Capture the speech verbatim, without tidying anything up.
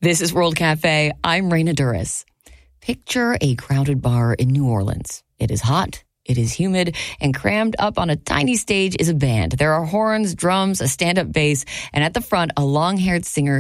This is World Cafe. I'm Raina Duras. Picture a crowded bar in New Orleans. It is hot, it is humid, and crammed up on a tiny stage is a band. There are horns, drums, a stand-up bass, and at the front, a long-haired singer